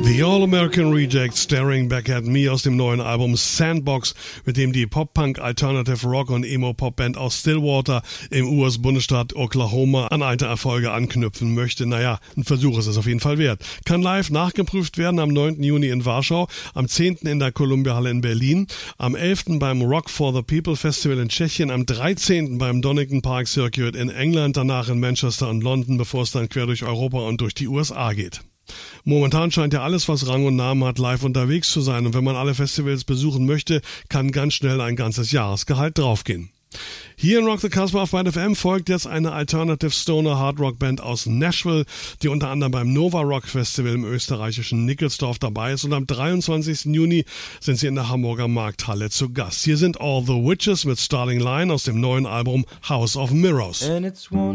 The All-American Rejects Staring Back at Me aus dem neuen Album Sandbox, mit dem die Pop-Punk, Alternative Rock und Emo-Pop-Band aus Stillwater im US-Bundesstaat Oklahoma an alte Erfolge anknüpfen möchte. Naja, ein Versuch ist es auf jeden Fall wert. Kann live nachgeprüft werden am 9. Juni in Warschau, am 10. in der Columbia-Halle in Berlin, am 11. beim Rock for the People Festival in Tschechien, am 13. beim Donington Park Circuit in England, danach in Manchester und London, bevor es dann quer durch Europa und durch die USA geht. Momentan scheint ja alles, was Rang und Namen hat, live unterwegs zu sein, und wenn man alle Festivals besuchen möchte, kann ganz schnell ein ganzes Jahresgehalt draufgehen. Hier in Rock the Casbah auf Byte FM folgt jetzt eine Alternative Stoner Hard Rock Band aus Nashville, die unter anderem beim Nova Rock Festival im österreichischen Nickelsdorf dabei ist, und am 23. Juni sind sie in der Hamburger Markthalle zu Gast. Hier sind All the Witches mit Starting Line aus dem neuen Album House of Mirrors.